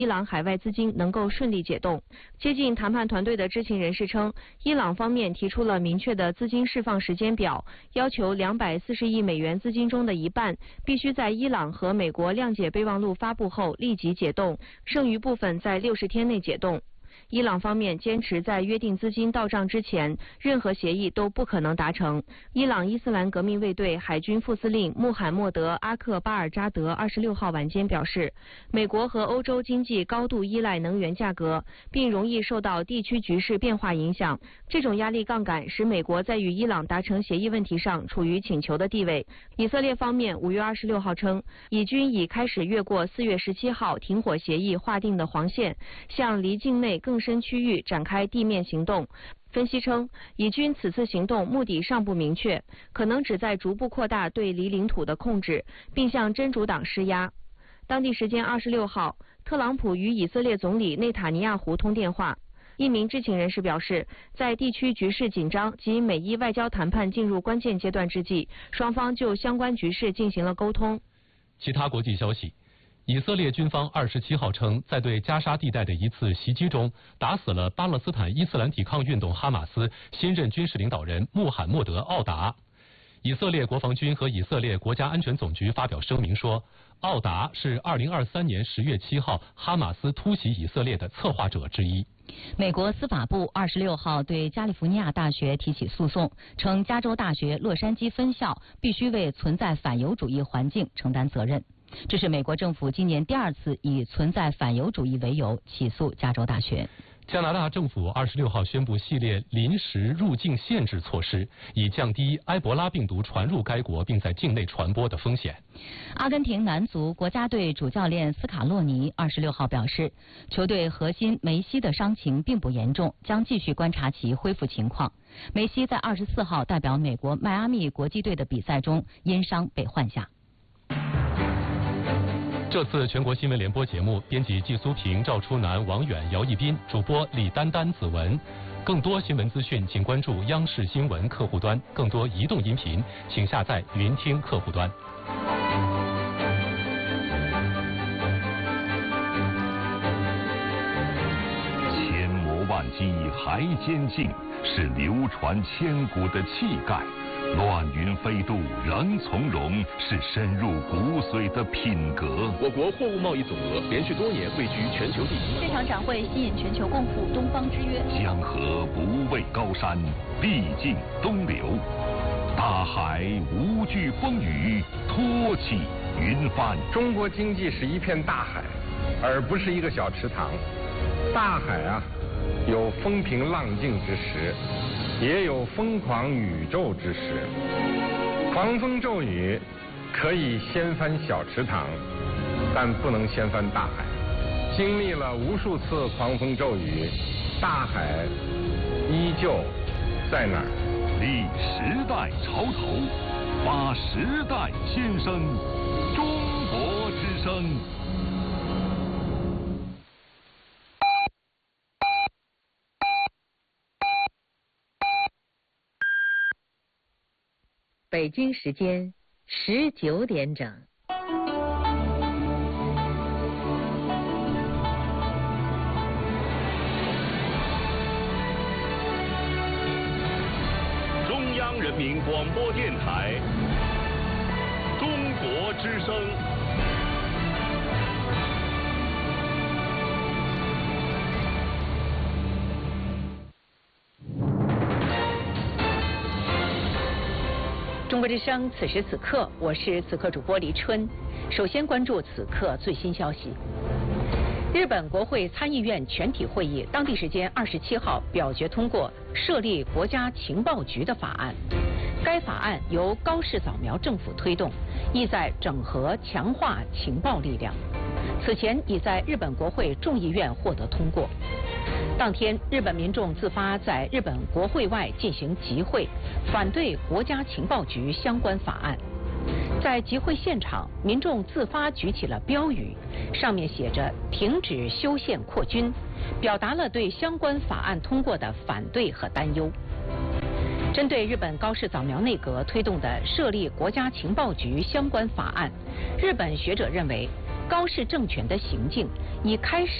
伊朗海外资金能够顺利解冻。接近谈判团队的知情人士称，伊朗方面提出了明确的资金释放时间表，要求240亿美元资金中的一半必须在伊朗和美国谅解备忘录发布后立即解冻，剩余部分在60天内解冻。伊朗方面坚持在约定资金到账之前，任何协议都不可能达成。伊朗伊斯兰革命卫队海军副司令穆罕默德·阿克巴尔扎德26号晚间表示，美国和欧洲经济高度依赖能源价格，并容易受到地区局势变化影响。这种压力杠杆使美国在与伊朗达成协议问题上处于请求的地位。以色列方面5月26号称，以军已开始越过4月17号停火协议划定的黄线，向离境内更深区域展开地面行动。分析称，以军此次行动目的尚不明确，可能旨在逐步扩大对离领土的控制，并向真主党施压。当地时间26号，特朗普与以色列总理内塔尼亚胡通电话。一名知情人士表示，在地区局势紧张及美伊外交谈判进入关键阶段之际，双方就相关局势进行了沟通。 其他国际消息。以色列军方27号称，在对加沙地带的一次袭击中，打死了巴勒斯坦伊斯兰抵抗运动哈马斯新任军事领导人穆罕默德·奥达。以色列国防军和以色列国家安全总局发表声明说，奥达是2023年10月7号哈马斯突袭以色列的策划者之一。 美国司法部26号对加利福尼亚大学提起诉讼，称加州大学洛杉矶分校必须为存在反犹主义环境承担责任。这是美国政府今年第2次以存在反犹主义为由起诉加州大学。 加拿大政府26号宣布系列临时入境限制措施，以降低埃博拉病毒传入该国并在境内传播的风险。 阿根廷男足国家队主教练斯卡洛尼26号表示，球队核心梅西的伤情并不严重，将继续观察其恢复情况。梅西在24号代表美国迈阿密国际队的比赛中因伤被换下。 这次全国新闻联播节目，编辑季苏平、赵初南、王远、姚一斌，主播李丹丹、子文。更多新闻资讯，请关注央视新闻客户端；更多移动音频，请下载云听客户端。 千磨万击还坚劲，是流传千古的气概。乱云飞渡仍从容，是深入骨髓的品格。 我国货物贸易总额连续多年位居全球第一。 这场展会吸引全球共赴东方之约。 江河不畏高山，必尽东流。大海无惧风雨，托起云帆。 中国经济是一片大海，而不是一个小池塘。大海啊，有风平浪静之时，也有疯狂宇宙之时。狂风骤雨可以掀翻小池塘，但不能掀翻大海。经历了无数次狂风骤雨，大海依旧在那儿。 立时代潮头，发时代先声，中国之声。 北京时间19点整。 中央人民广播电台，中国之声。 中国之声，此时此刻，我是此刻主播黎春。首先关注此刻最新消息。日本国会参议院全体会议当地时间27号表决通过设立国家情报局的法案。该法案由高市早苗政府推动，意在整合强化情报力量。此前已在日本国会众议院获得通过。当天，日本民众自发在日本国会外进行集会，反对国家情报局相关法案。在集会现场，民众自发举起了标语，上面写着“停止修宪扩军”，表达了对相关法案通过的反对和担忧。针对日本高市早苗内阁推动的设立国家情报局相关法案，日本学者认为， 高氏政权的行径已开始